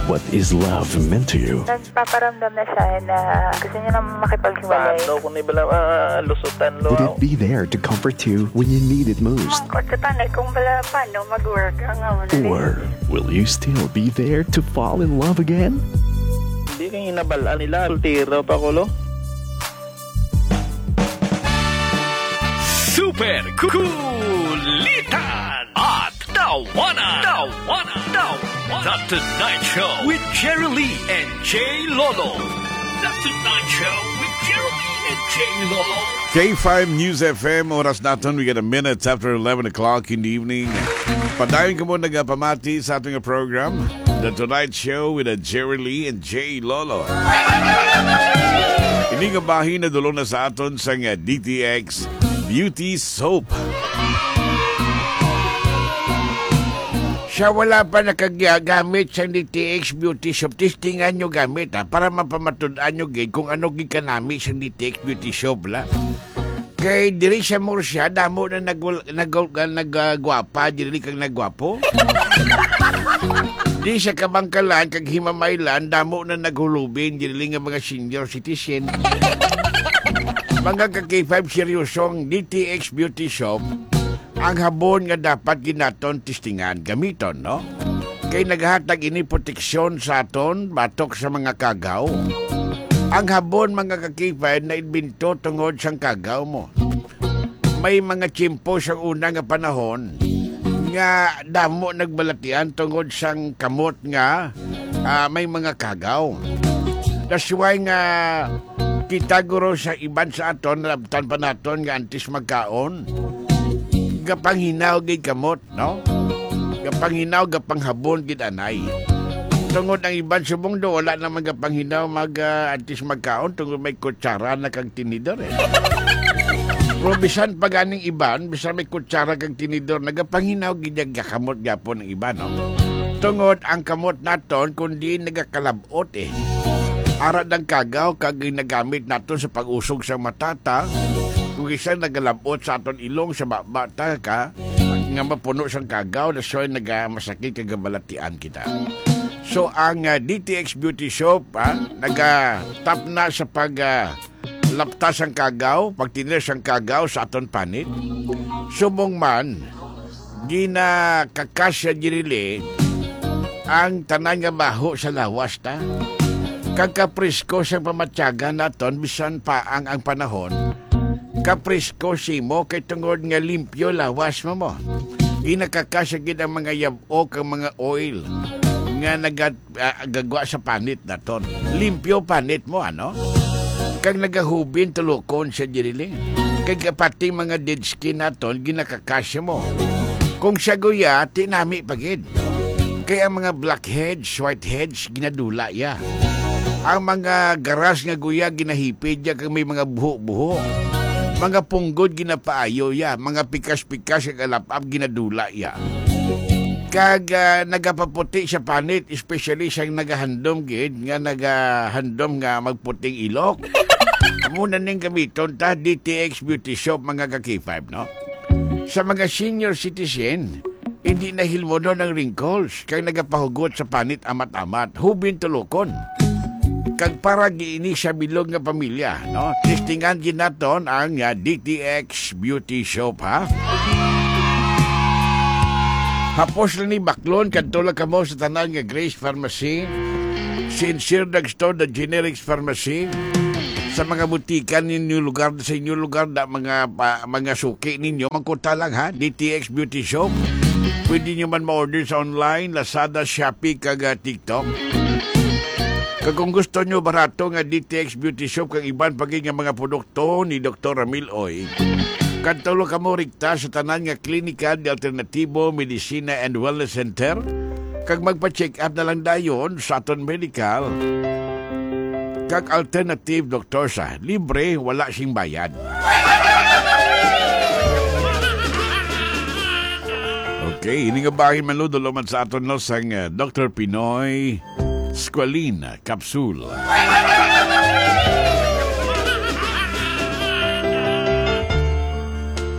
What is love meant to you? Nagpaparamdam na siya na gusto niya na makipaghiwalay. Paano kung ibala lusutan lo? Would it be there to comfort you when you need it most? Mangkot sa tanay kung bala paano mag-work ang Or will you still be there to fall in love again? Hindi kang inabalaan nila. Sultiro pa ko lo. Super Kulitan at Tawanan. The Tonight Show with Jerry Lee and Jay Lolo. The Tonight Show with Jerry Lee and Jay Lolo. K5 News FM, oras natin, we get a minute after 11 o'clock in the evening. Padayon ka mo nagpamati sa ating program, The Tonight Show with Jerry Lee and Jay Lolo. Ini nga bahin na dulo na sa aton sa DTX Beauty Soap. Siya wala pa nakagamit sa DTX Beauty Soap. Testingan nyo gamit para mapamatudaan nyo kung ano gikanami sa DTX Beauty Soap la. Kay diri siya mo siya, damo na nagwapa, diri kang nagwapo. Di siya kabangkalan, kag himamaylan, damo na naghulubin, diri nga mga senior citizen. Mga ka-K5 seryosong DTX Beauty Soap, ang habon nga dapat ginaton testingan gamiton, no? Kay naghatag ini proteksyon sa aton batok sa mga kagaw. Ang habon mga ka-K5 na inbinto tungod sang kagaw mo. May mga tsimpo sa una nga panahon nga damo nagbalatian tungod sang kamot nga may mga kagaw. That's why nga kita guro sa iban sa aton labtan pa naton nga antis magkaon. Gapanghinaw gid kamot, no? Gapanghinaw gapanghabon gid anay. Tungod ang iban subong do wala na magapanghinaw antis magkaon tungod may kutsara na kag tinidor eh. Pero bisan pa ganing iban, bisan may kutsara kag tinidor nagapanghinaw gid gakamot gyapon ang iban, no? Tungod ang kamot naton kundi nagakalabot eh. Ara ng kagaw kag ginagamit naton sa pag-usog sa matata. Kung isa nagalabot sa aton ilong sa bata ka, nga mapuno siyang kagaw na siya nagamasakit kagabalatian kita. So, ang DTX Beauty Soap, nagatap na sa paglaptas ang kagaw, pagtinir siyang kagaw sa aton panit. Subong man, ginakakasya dirili ang tanan nga baho sa lawas ta. Kagkaprisko siyang pamatyaga naton, bisan pa ang panahon, kaprisko si mo kay tungod nga limpyo lawas mo. Ginakakasagid ang mga yabok ang mga oil nga nagagwa sa panit naton. Limpyo panit mo, ano? Kag nagahubin tulukon sa diriling. Kag pati mga dead skin naton ginakakasya mo. Kung siya guya, tinami pagid. Kaya ang mga blackheads, whiteheads, ginadula ya. Ang mga garas nga guya ginahipid ya kag may mga buho-buho. Mga punggod ginapaayo ya, mga pikas-pikas kag alapap ginadula ya. Kag nagapaputi sa panit, especially siyang nagahandom gid, nga nagahandom nga magputing ilok. Muna ning gamiton ta DTX Beauty Soap mga ka-K5, no? Sa mga senior citizen, hindi na hilmono ng wrinkles, kag nagapahugot sa panit amat-amat, hubin tulukon. Kag para giini sa bilog nga pamilya, no? Testingan gid naton ang DTX Beauty Soap, ha? Hapos lang ni baklon kadto lang kamo sa tanan nga Grace Pharmacy, Sincere Drugstore, the Generics Pharmacy, sa mga butikan ninyo lugar sa inyo lugar da mga suki ninyo magkunta lang ha DTX Beauty Soap. Pwede nyo man ma-order sa online, Lazada, Shopee, kag TikTok. Kung gusto nyo barato nga DTX Beauty Soap kag iban pagi nga mga produkto ni Dr. Ramil Oy, kantulo ka mo rikta sa tanan nga klinika de Alternatibo Medicina and Wellness Center kag magpa-check up na lang dayon sa aton medical kag alternative doktor sa libre, wala sing bayad. Okay, ini nga bahin man lo man sa aton no sang Dr. Pinoy Squalene Capsule.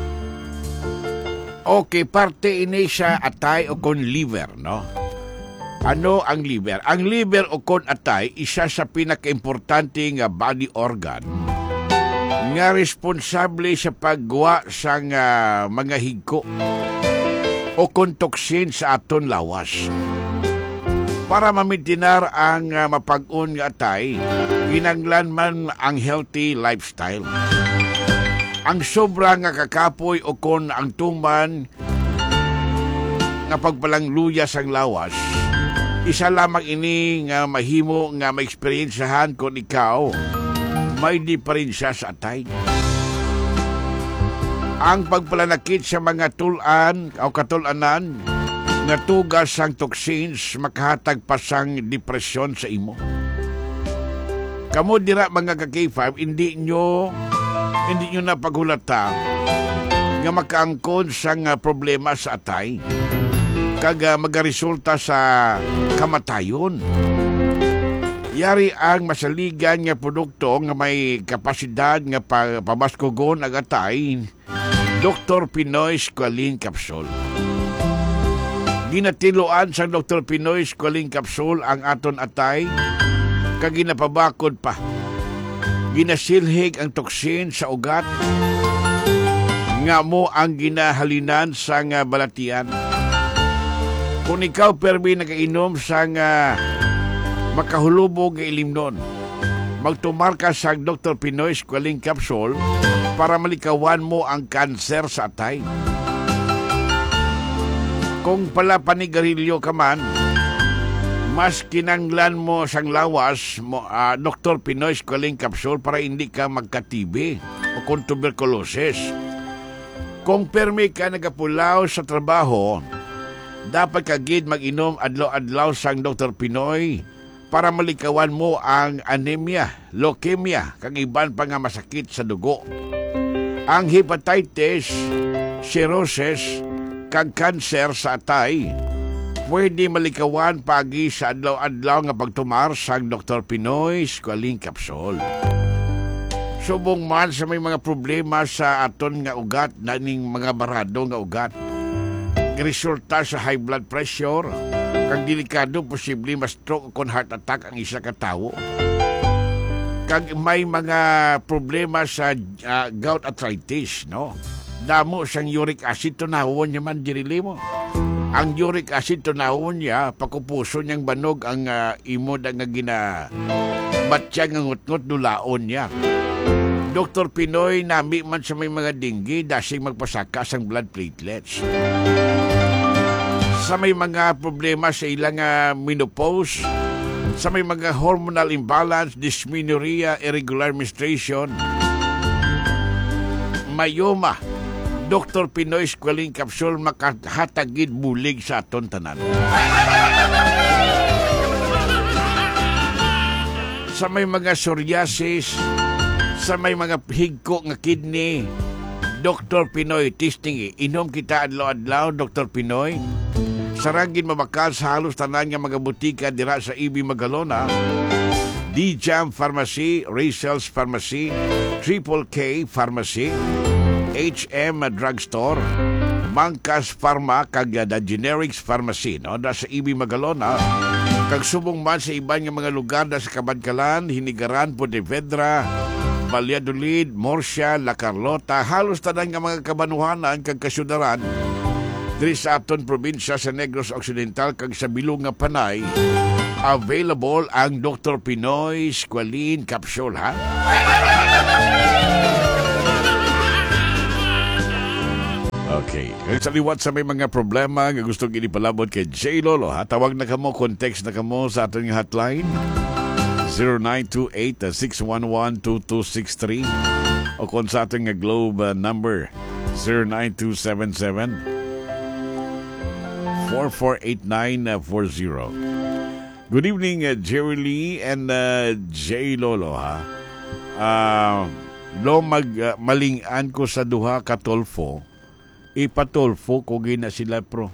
Okay, parte ini siya atay o kon liver, no? Ano ang liver? Ang liver o kon atay, isa sa pinakaimportante nga body organ nga responsable sa paggawa sa mga higko o kon toksin sa aton lawas. Para mamitinar ang mapag-un nga atay, ginanglan man ang healthy lifestyle. Ang sobra nga kakapoy o kon ang tuman nga pagpalangluya sang lawas, isa lamang ini nga mahimo nga ma-experiencehan kung ikaw may diferensya sa atay. Ang pagpalanakit sa mga tulan o katulanan nga tugas sang toxins makahatag pa sang depresyon sa imo. Kamo dira mga ka-K5, hindi nyo napaghulata nga makaangkon sang problema sa atay kag magaresulta sa kamatayon. Yari ang masaligan nga produkto nga may kapasidad nga pamaskugon ang atay, Dr. Pinoy Squalene Capsule. Ginatiluan sa Dr. Pinoy Squalene Capsule ang aton atay kag ginapabakod pa. Ginasilhig ang toksin sa ugat nga mo ang ginahalinan sa balatian. Kung ikaw permi nagainom sa makahulubog nga ilimnon, magtumar ka sa Dr. Pinoy Squalene Capsule para malikawan mo ang kanser sa atay. Kung pala panigarilyo ka man, mas kinanglan mo sang lawas mo, Dr. Pinoy Squalene Capsule para hindi ka magka-TB o kung tuberculosis. Kung permi ka nagapulaw sa trabaho, dapat kagid mag-inom adlaw-adlaw sang Dr. Pinoy para malikawan mo ang anemia, leukemia, kag iban pa nga masakit sa dugo. Ang hepatitis, cirrhosis, kag kanser sa atay, pwede malikawan pagi sa adlaw-adlaw nga pagtumar sang Dr. Pinoy Squalene Capsule. Subong man sa may mga problema sa aton nga ugat, naning mga barado nga ugat, resulta sa high blood pressure, kag delikado posible ma-stroke o kon heart attack ang isa ka tawo. Kag may mga problema sa gout arthritis, no? Damo sang uric acid tunawon niya man dirili mo. Ang uric acid tunawon niya, pakupuso niyang banog ang imod ang batya nga ngut-ngut dulaon niya. Dr. Pinoy nami man sa may mga dinggi, dasing magpasaka sang blood platelets. Sa may mga problema sa ilang menopause, sa may mga hormonal imbalance, dysmenorrhea, irregular menstruation, mayoma, Dr. Pinoy Squalene Capsule makahatagid bulig sa aton tanan. Sa may mga psoriasis, sa may mga higko nga kidney, Dr. Pinoy testing inom kita adlaw-adlaw, Dr. Pinoy. Sarangin mabakal sa halos tanan nga mga butika dira sa EB Magalona, D-Jam Pharmacy, Rachel's Pharmacy, Triple K Pharmacy, HM Drugstore, Mangkas Pharma, kag The Generics Pharmacy, no? Da sa EB Magalona, kag subong man sa iban nga mga lugar da sa Kabadkalan, Hinigaran, Pontevedra, Valladolid, Murcia, La Carlota, halos tanan nga mga kabanuhanan kag kasyudaran diri sa aton probinsya sa Negros Occidental kag sa bilog nga Panay, available ang Dr. Pinoy Squalene Capsule, ha? Okay. Sa liwat sa may mga problema nga gusto ginipalabot kay J. Lolo, ha? Tawag na kamo, context na kamo sa aton hotline 0928-611-2263 o kung sa ating Globe number 09277-448940. Good evening, Jerry Lee and J. Lolo, ha? Malingan ko sa duha katolfo, ipatolfo ko gina sila pro.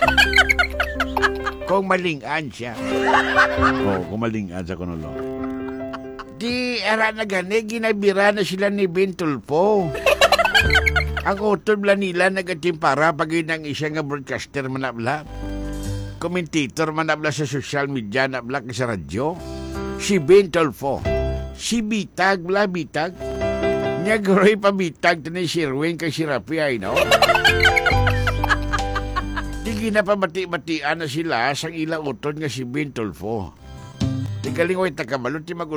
Kung malingan siya. Kung malingan sa kunolo. Di, ara na gani, ginabira na sila ni Bintulfo. Ang utol nila nagatimpara pag inang isya nga broadcaster manabla. Commentator man nabla sa social media, nabla sa radyo. Si Ben Tolfo. Si Bitag, bitag. Nya guroy pa bitag to ni Sherwin kay si Rafi ay, no? Di ginapabati-batian na sila sang ilang uton nga si Ben Tolfo. Di kalingoy takabalot ti